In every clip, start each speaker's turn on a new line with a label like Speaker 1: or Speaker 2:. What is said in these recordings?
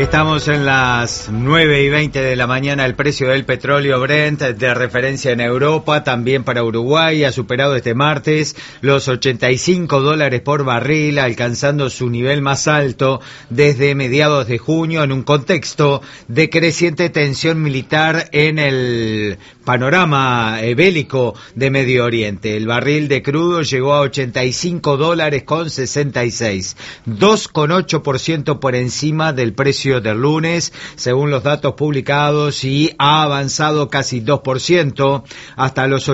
Speaker 1: Estamos en las 9:20 de la mañana. El precio del petróleo Brent de referencia en Europa, también para Uruguay, ha superado este martes los $85 por barril, alcanzando su nivel más alto desde mediados de junio, en un contexto de creciente tensión militar en el panorama bélico de Medio Oriente. El barril de crudo llegó a $85.66, 2,8% por encima del precio del lunes, según los datos publicados, y ha avanzado casi 2% hasta los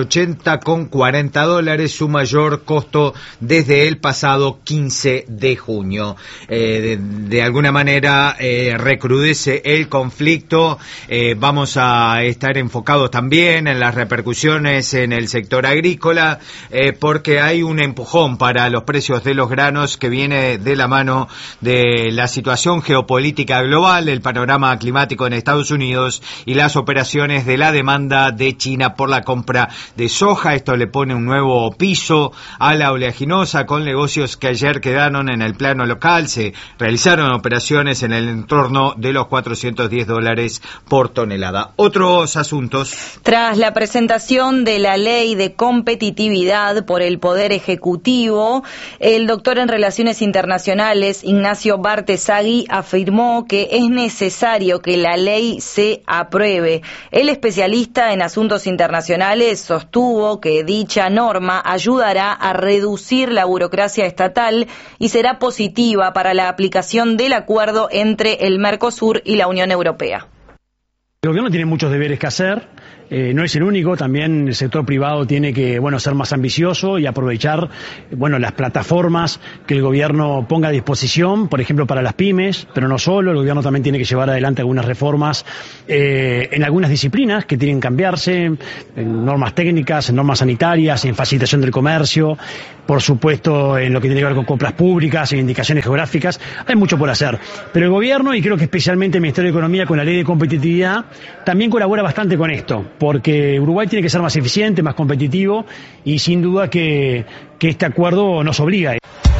Speaker 1: $80,40, su mayor costo desde el pasado 15 de junio. De alguna manera recrudece el conflicto. Vamos a estar enfocados también en las repercusiones en el sector agrícola, porque hay un empujón para los precios de los granos que viene de la mano de la situación geopolítica global, el panorama climático en Estados Unidos y las operaciones de la demanda de China por la compra de soja. Esto le pone un nuevo piso a la oleaginosa, con negocios que ayer quedaron en el plano local. Se realizaron operaciones en el entorno de los $410 por tonelada. Otros asuntos.
Speaker 2: Tras la presentación de la ley de competitividad por el Poder Ejecutivo, el doctor en Relaciones Internacionales, Ignacio Bartesagui, afirmó que es necesario que la ley se apruebe. El especialista en asuntos internacionales sostuvo que dicha norma ayudará a reducir la burocracia estatal y será positiva para la aplicación del acuerdo entre el Mercosur y la Unión Europea.
Speaker 3: El gobierno tiene muchos deberes que hacer. No es el único, también el sector privado tiene que, ser más ambicioso y aprovechar, las plataformas que el gobierno ponga a disposición, por ejemplo, para las pymes, pero no solo. El gobierno también tiene que llevar adelante algunas reformas en algunas disciplinas que tienen que cambiarse, en normas técnicas, en normas sanitarias, en facilitación del comercio, por supuesto, en lo que tiene que ver con compras públicas, en indicaciones geográficas. Hay mucho por hacer, pero el gobierno, y creo que especialmente el Ministerio de Economía con la ley de competitividad, también colabora bastante con esto, porque Uruguay tiene que ser más eficiente, más competitivo, y sin duda que este acuerdo nos obliga.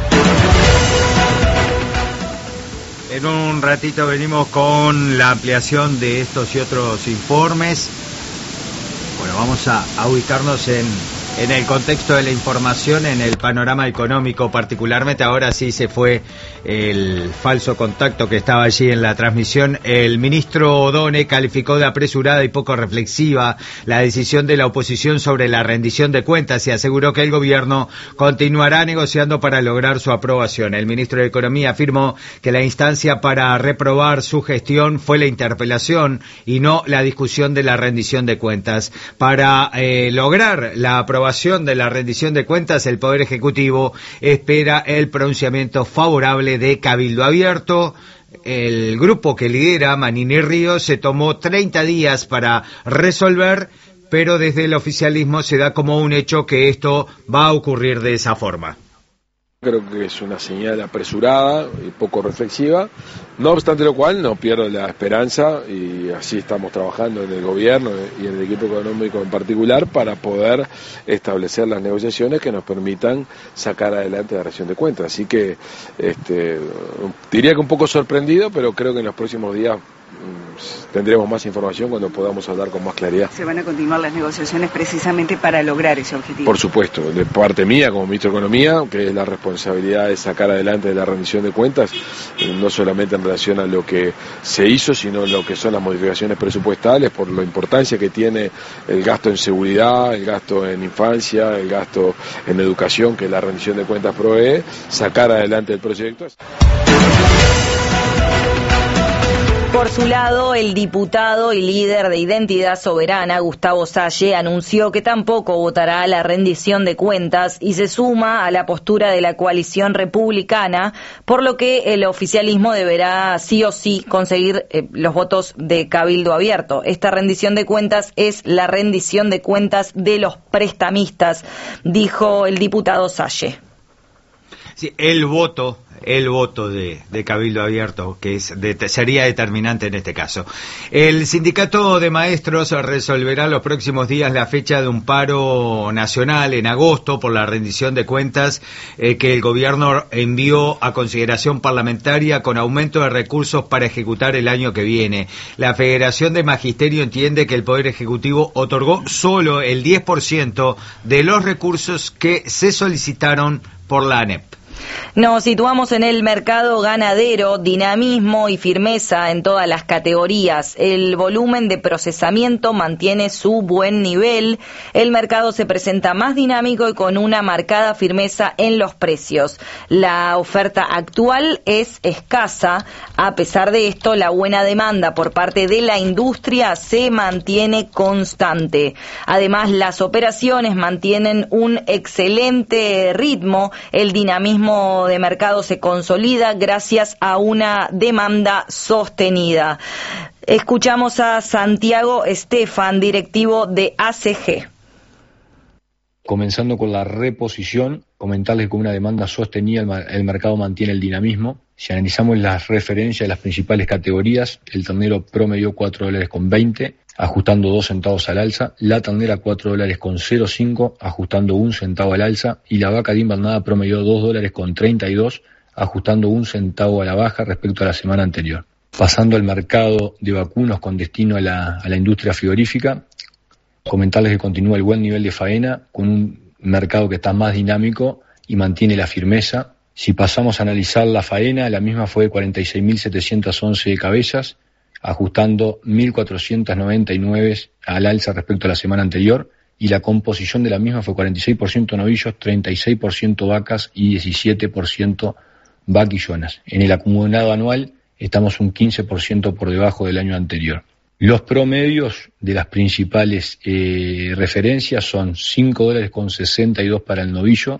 Speaker 1: En un ratito venimos con la ampliación de estos y otros informes. Vamos a ubicarnos en el contexto de la información, en el panorama económico particularmente. Ahora sí se fue el falso contacto que estaba allí en la transmisión. El ministro Odone calificó de apresurada y poco reflexiva la decisión de la oposición sobre la rendición de cuentas y aseguró que el gobierno continuará negociando para lograr su aprobación. El ministro de Economía afirmó que la instancia para reprobar su gestión fue la interpelación y no la discusión de la rendición de cuentas. Para lograr la aprobación de la rendición de cuentas, el Poder Ejecutivo espera el pronunciamiento favorable de Cabildo Abierto. El grupo que lidera, Manini Ríos, se tomó 30 días para resolver, pero desde el oficialismo se da como un hecho que esto va a ocurrir de esa forma.
Speaker 4: Creo que es una señal apresurada y poco reflexiva, no obstante lo cual no pierdo la esperanza, y así estamos trabajando en el gobierno y en el equipo económico en particular para poder establecer las negociaciones que nos permitan sacar adelante la rendición de cuentas. Así que diría que un poco sorprendido, pero creo que en los próximos días tendremos más información cuando podamos hablar con más claridad.
Speaker 5: ¿Se van a continuar las negociaciones precisamente para lograr ese objetivo?
Speaker 4: Por supuesto, de parte mía como ministro de Economía, que es la responsabilidad de sacar adelante la rendición de cuentas, no solamente en relación a lo que se hizo, sino lo que son las modificaciones presupuestales, por la importancia que tiene el gasto en seguridad, el gasto en infancia, el gasto en educación que la rendición de cuentas provee, sacar adelante el proyecto.
Speaker 2: Por su lado, el diputado y líder de Identidad Soberana, Gustavo Salle, anunció que tampoco votará la rendición de cuentas y se suma a la postura de la coalición republicana, por lo que el oficialismo deberá sí o sí conseguir los votos de Cabildo Abierto. Esta rendición de cuentas es la rendición de cuentas de los prestamistas, dijo el diputado Salle.
Speaker 1: Sí, el voto de Cabildo Abierto, que sería determinante en este caso. El sindicato de maestros resolverá los próximos días la fecha de un paro nacional en agosto por la rendición de cuentas que el gobierno envió a consideración parlamentaria con aumento de recursos para ejecutar el año que viene. La Federación de Magisterio entiende que el Poder Ejecutivo otorgó solo el 10% de los recursos que se solicitaron por la ANEP.
Speaker 2: Nos situamos en el mercado ganadero, dinamismo y firmeza en todas las categorías. El volumen de procesamiento mantiene su buen nivel. El mercado se presenta más dinámico y con una marcada firmeza en los precios. La oferta actual es escasa. A pesar de esto, la buena demanda por parte de la industria se mantiene constante. Además, las operaciones mantienen un excelente ritmo. El dinamismo de mercado se consolida gracias a una demanda sostenida. Escuchamos a Santiago Estefan, directivo de ACG.
Speaker 6: Comenzando con la reposición, comentarles que con una demanda sostenida el mercado mantiene el dinamismo. Si analizamos las referencias de las principales categorías, el ternero promedió $4.20, ajustando 2 centavos al alza, la ternera $4.05, ajustando 1 centavo al alza, y la vaca de invernada promedió $2.32, ajustando 1 centavo a la baja respecto a la semana anterior. Pasando al mercado de vacunos con destino a la industria frigorífica, comentarles que continúa el buen nivel de faena, con un mercado que está más dinámico y mantiene la firmeza. Si pasamos a analizar la faena, la misma fue de 46.711 cabezas, ajustando 1.499 al alza respecto a la semana anterior, y la composición de la misma fue 46% novillos, 36% vacas y 17% vaquillonas. En el acumulado anual estamos un 15% por debajo del año anterior. Los promedios de las principales referencias son $5.62 para el novillo,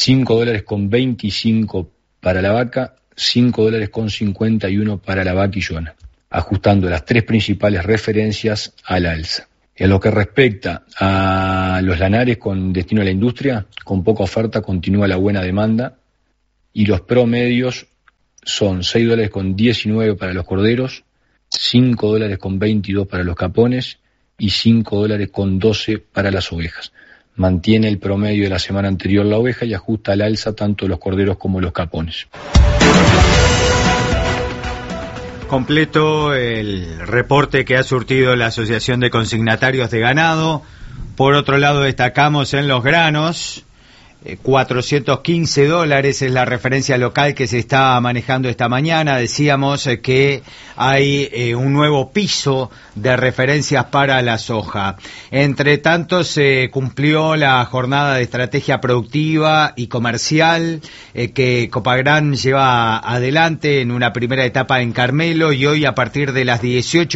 Speaker 6: $5.25 para la vaca, $5.51 para la vaquillona, ajustando las 3 principales referencias al alza. En lo que respecta a los lanares con destino a la industria, con poca oferta continúa la buena demanda, y los promedios son $6.19 para los corderos, $5.22 para los capones y $5.12 para las ovejas. Mantiene el promedio de la semana anterior la oveja y ajusta al alza tanto los corderos como los capones.
Speaker 1: Completo el reporte que ha surtido la Asociación de Consignatarios de Ganado. Por otro lado, destacamos en los granos, $415 es la referencia local que se está manejando esta mañana. Decíamos que hay un nuevo piso de referencias para la soja. Entre tanto, se cumplió la jornada de estrategia productiva y comercial que Copagran lleva adelante en una primera etapa en Carmelo, y hoy a partir de las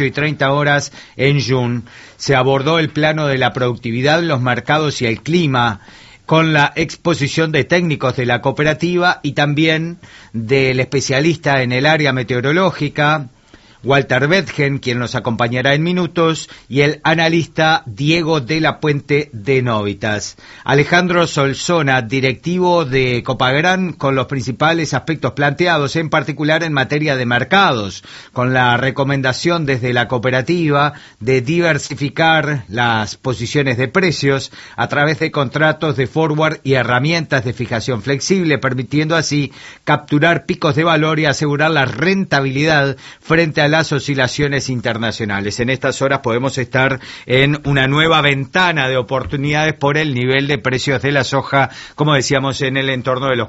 Speaker 1: 18:30 en Jun se abordó el plano de la productividad, los mercados y el clima, con la exposición de técnicos de la cooperativa y también del especialista en el área meteorológica, Walter Betgen, quien nos acompañará en minutos, y el analista Diego de la Puente de Novitas. Alejandro Solsona, directivo de Copagran, con los principales aspectos planteados, en particular en materia de mercados, con la recomendación desde la cooperativa de diversificar las posiciones de precios a través de contratos de forward y herramientas de fijación flexible, permitiendo así capturar picos de valor y asegurar la rentabilidad frente a las oscilaciones internacionales. En estas horas podemos estar en una nueva ventana de oportunidades por el nivel de precios de la soja, como decíamos, en el entorno de los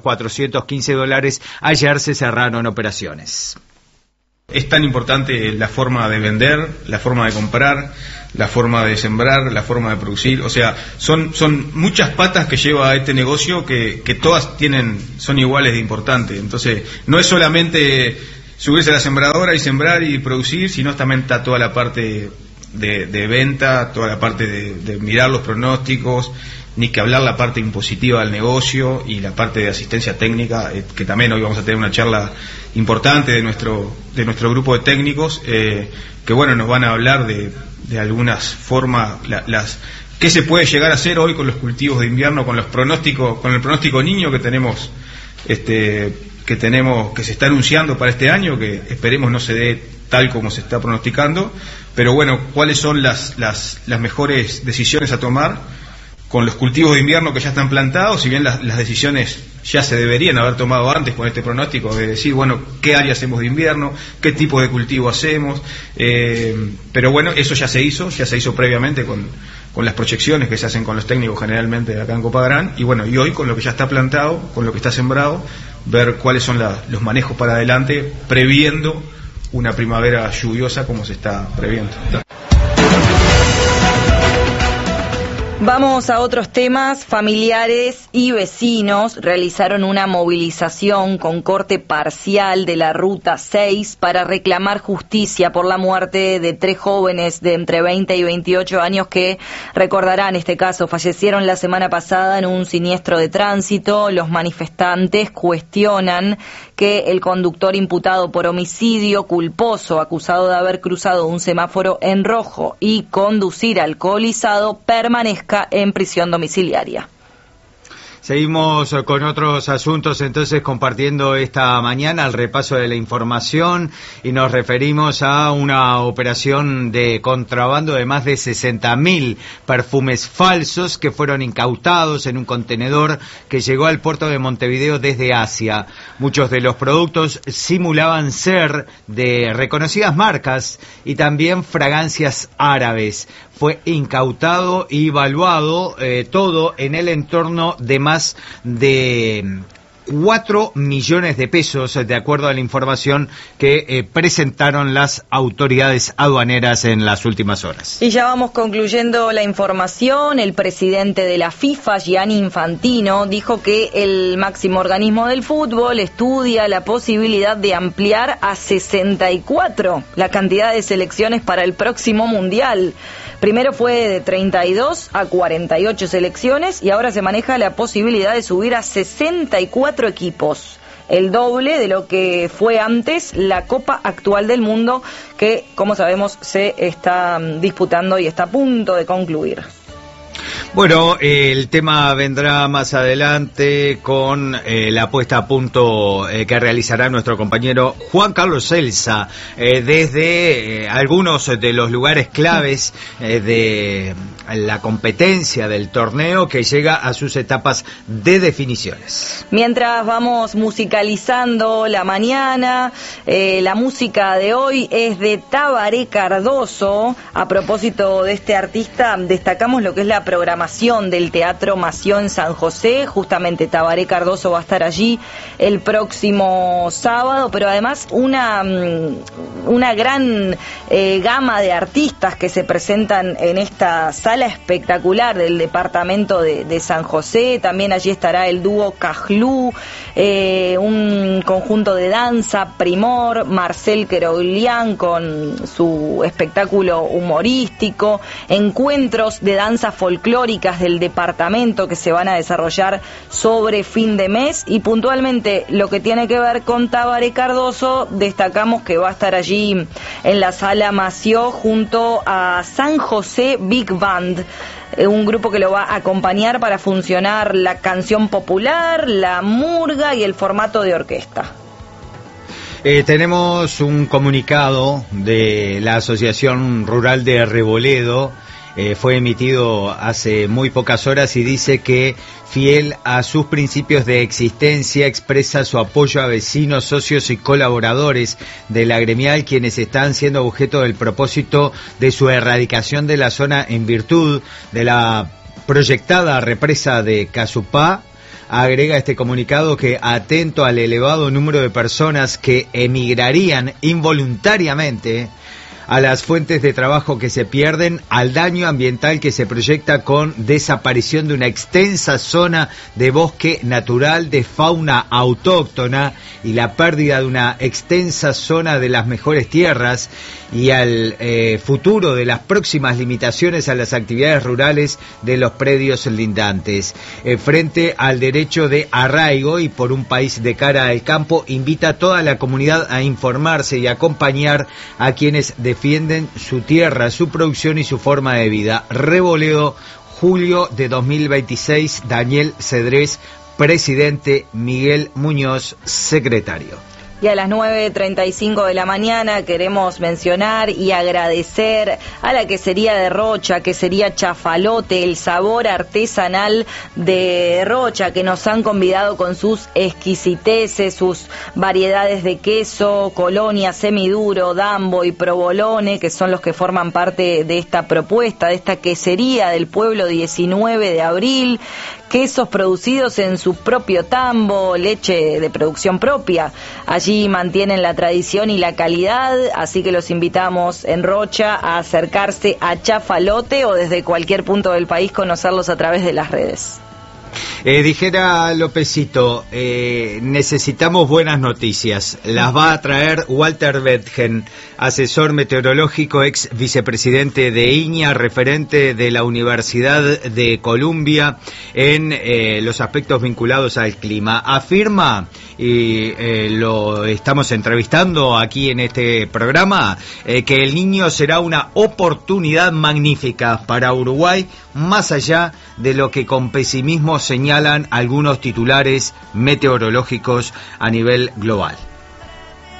Speaker 1: $415. Ayer se cerraron operaciones.
Speaker 7: Es tan importante la forma de vender, la forma de comprar, la forma de sembrar, la forma de producir. O sea, son muchas patas que lleva este negocio que todas son iguales de importantes. Entonces, no es solamente subirse a la sembradora y sembrar y producir, sino también está toda la parte de venta, toda la parte de mirar los pronósticos, ni que hablar la parte impositiva del negocio y la parte de asistencia técnica, que también hoy vamos a tener una charla importante de nuestro grupo de técnicos, que bueno, nos van a hablar de algunas formas, qué se puede llegar a hacer hoy con los cultivos de invierno, con el pronóstico niño que tenemos que tenemos, que se está anunciando para este año, que esperemos no se dé tal como se está pronosticando, pero bueno, ¿cuáles son las mejores decisiones a tomar con los cultivos de invierno que ya están plantados? Si bien las decisiones ya se deberían haber tomado antes con este pronóstico, de decir, bueno, ¿qué área hacemos de invierno? ¿Qué tipo de cultivo hacemos? Pero bueno, eso ya se hizo previamente con las proyecciones que se hacen con los técnicos generalmente acá en Copagrán, y bueno, y hoy con lo que ya está plantado, con lo que está sembrado, ver cuáles son los manejos para adelante, previendo una primavera lluviosa como se está previendo.
Speaker 2: Vamos a otros temas. Familiares y vecinos realizaron una movilización con corte parcial de la Ruta 6 para reclamar justicia por la muerte de 3 jóvenes de entre 20 y 28 años que, recordarán este caso, fallecieron la semana pasada en un siniestro de tránsito. Los manifestantes cuestionan que el conductor imputado por homicidio culposo, acusado de haber cruzado un semáforo en rojo y conducir alcoholizado, permanezca en prisión domiciliaria.
Speaker 1: Seguimos con otros asuntos, entonces, compartiendo esta mañana el repaso de la información, y nos referimos a una operación de contrabando de más de 60.000 perfumes falsos que fueron incautados en un contenedor que llegó al puerto de Montevideo desde Asia. Muchos de los productos simulaban ser de reconocidas marcas y también fragancias árabes. Fue incautado y evaluado todo en el entorno de más de 4 millones de pesos, de acuerdo a la información que presentaron las autoridades aduaneras en las últimas horas.
Speaker 2: Y ya vamos concluyendo la información. El presidente de la FIFA, Gianni Infantino, dijo que el máximo organismo del fútbol estudia la posibilidad de ampliar a 64 la cantidad de selecciones para el próximo Mundial. Primero fue de 32 a 48 selecciones y ahora se maneja la posibilidad de subir a 64 equipos, el doble de lo que fue antes la Copa actual del Mundo, que, como sabemos, se está disputando y está a punto de concluir.
Speaker 1: Bueno, el tema vendrá más adelante con la puesta a punto que realizará nuestro compañero Juan Carlos Celsa desde algunos de los lugares claves de la competencia del torneo, que llega a sus etapas de definiciones.
Speaker 2: Mientras vamos musicalizando la mañana, la música de hoy es de Tabaré Cardoso. A propósito de este artista, destacamos lo que es la programación del Teatro Mació en San José. Justamente Tabaré Cardoso va a estar allí el próximo sábado, pero además una gran gama de artistas que se presentan en esta sala espectacular del departamento de San José. También allí estará el dúo Cajlú, un conjunto de danza, Primor, Marcel Queroglián con su espectáculo humorístico, encuentros de danza folclórica del departamento que se van a desarrollar sobre fin de mes. Y puntualmente lo que tiene que ver con Tabaré Cardoso, destacamos que va a estar allí en la sala Mació junto a San José Big Band, un grupo que lo va a acompañar para funcionar la canción popular, la murga y el formato de orquesta.
Speaker 1: Tenemos un comunicado de la Asociación Rural de Reboledo. Fue emitido hace muy pocas horas y dice que, fiel a sus principios de existencia, expresa su apoyo a vecinos, socios y colaboradores de la gremial, quienes están siendo objeto del propósito de su erradicación de la zona en virtud de la proyectada represa de Casupá. Agrega este comunicado que, atento al elevado número de personas que emigrarían involuntariamente, a las fuentes de trabajo que se pierden, al daño ambiental que se proyecta con desaparición de una extensa zona de bosque natural, de fauna autóctona, y la pérdida de una extensa zona de las mejores tierras, y al futuro de las próximas limitaciones a las actividades rurales de los predios lindantes. Frente al derecho de arraigo y por un país de cara al campo, invita a toda la comunidad a informarse y acompañar a quienes defienden su tierra, su producción y su forma de vida. Reboledo, julio de 2026, Daniel Cedrés, presidente, Miguel Muñoz, secretario.
Speaker 2: Y a las 9:35 de la mañana queremos mencionar y agradecer a la quesería de Rocha, quesería Chafalote, el sabor artesanal de Rocha, que nos han convidado con sus exquisiteces, sus variedades de queso, colonia, semiduro, dambo y provolone, que son los que forman parte de esta propuesta, de esta quesería del pueblo 19 de abril. Quesos producidos en su propio tambo, leche de producción propia. Allí mantienen la tradición y la calidad, así que los invitamos en Rocha a acercarse a Chafalote o desde cualquier punto del país conocerlos a través de las redes.
Speaker 1: Dijera Lópezito, necesitamos buenas noticias. Las va a traer Walter Betgen, asesor meteorológico, ex vicepresidente de INIA, referente de la Universidad de Columbia en los aspectos vinculados al clima. Afirma, y lo estamos entrevistando aquí en este programa, que el Niño será una oportunidad magnífica para Uruguay, más allá de lo que con pesimismo señalan algunos titulares meteorológicos a nivel global.